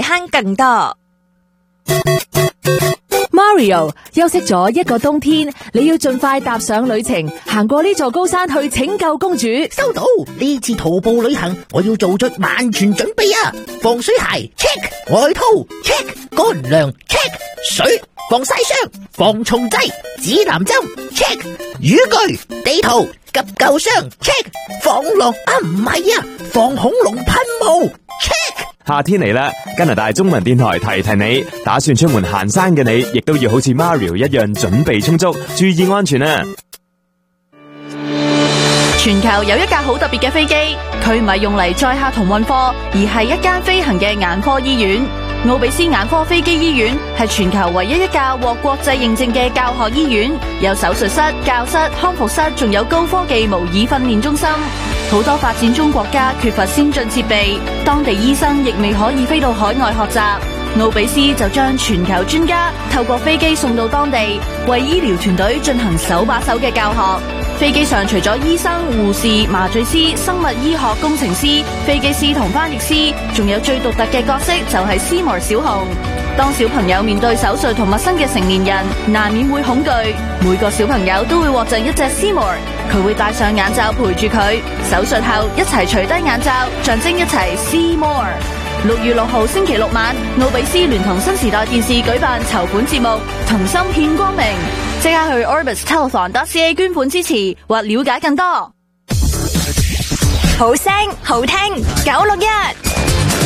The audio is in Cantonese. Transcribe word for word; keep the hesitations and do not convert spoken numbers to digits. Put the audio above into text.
慳更多。 Mario 休息咗一個冬天，你要盡快踏上旅程，行過呢座高山去拯救公主。 收到，呢次徒步旅行我要做出萬全準備啊！防水鞋 check， 外套 check， 乾糧 check， 水防曬霜、防蟲劑、指南針 check， 雨具、地圖、急救箱 check， 防狼啊唔係啊，防恐龍噴霧 check。 夏天嚟啦，加拿大中文電台提提你，打算出門行山嘅你，亦都要好似 Mario 一樣準備充足，注意安全啊！ 全球有一架好特別嘅飛機，佢唔係用嚟載客同運貨，而係一間飛行嘅眼科醫院。奧比斯眼科飛機醫院係全球唯一一架獲國際認證嘅教學醫院，有手術室、教室、康復室，仲有高科技模擬訓練中心。好多發展中國家缺乏先進設備，當地醫生亦未可以飛到海外學習。奧比斯就將全球專家透過飛機送到當地，為醫療團隊進行手把手嘅教學。飛機上除咗醫生、護士、麻醉師、生物醫學工程師、飛機師同翻譯師，仲有最獨特嘅角色就係斯摩小熊。當小朋友面對手術同陌生嘅成年人，難免會恐懼。每個小朋友都會獲贈一隻斯摩，佢會戴上眼罩陪住佢。手術後一齊除低眼罩，象徵一齊 See More。六月六號星期六晚，奧比斯聯同新時代電視舉辦籌款節目，同心獻光明。即刻去 orbis telethon dot c a 捐款支持或了解更多。 好聲好聽九六一。